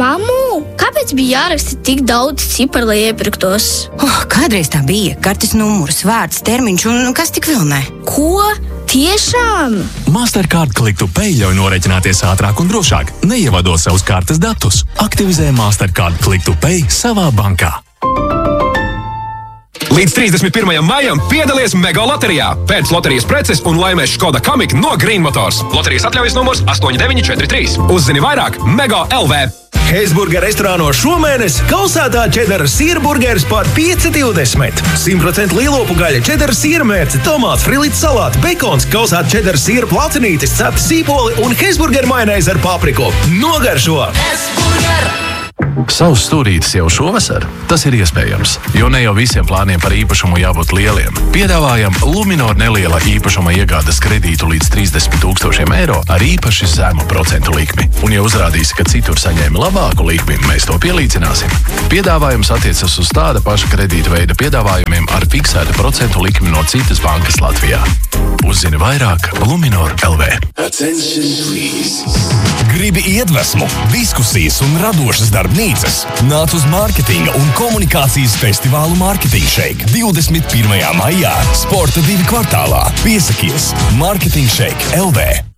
Mammu, kāpēc bija jāraksta tik daudz ciparu, lai iepirktos? Kādreiz tā bija. Kartes numurs, vārds, termiņš un kas tik vēl ne? Ko? Tiešām? Mastercard Click to Pay ļauj norēķināties ātrāk un drošāk, neievadot savus kartes datus. Aktivizē Mastercard Click to Pay savā bankā. Līdz 31. maijam piedalies Mega loterijā. Pēc loterijas preces un laimēs Škoda Kamiq no Green Motors. Loterijas atļaujas numurs 8943. Uzzini vairāk Mega LV. Heisburger restorānos šomēnes kausētā čedara sīrburgeris par 5,20. 100% lielopu gaļa, čedara sīrmērce, tomāts, frilīts salāti, bekons, kausēta čedara sīra placinītis, cepta sīpoli un Heisburger majonēzi ar papriku. Nogaršo! Heisburger! Savs stūrītis jau šovasar? Tas ir iespējams, jo ne jau visiem plāniem par īpašumu jābūt lieliem. Piedāvājam Luminor neliela īpašuma iegādes kredītu līdz 30 000 eiro ar īpaši zemu procentu likmi. Un ja uzrādīsi, ka citur saņēmi labāku likmi, mēs to pielīdzināsim. Piedāvājums attiecas uz tāda paša kredīta veida piedāvājumiem ar fiksētu procentu likmi no citas bankas Latvijā. Uzzini vairāk Luminor LV. Gribi iedvesmu, diskusijas un radošas darbnīcas? Nāc uz mārketinga un komunikācijas festivālu Marketing Shake 21. maijā Sporta 2 kvartālā. Piesakies Marketing Shake LV.